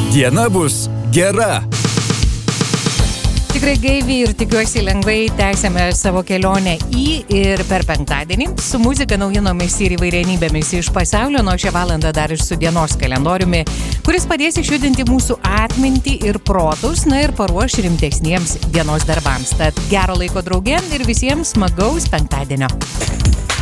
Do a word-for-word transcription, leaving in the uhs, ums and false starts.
Diena bus gera. Tikrai gaiviai ir tikiuosi lengvai tęsėme savo kelionę į ir per penktadienį su muzika, naujienomis ir įvairienybėmis iš pasaulio, nuo šią valandą dar ir su dienos kalendoriumi, kuris padės išjudinti mūsų atmintį ir protus, na ir paruoš rimtesniems dienos darbams. Tad gero laiko drauge ir visiems smagaus penktadienio.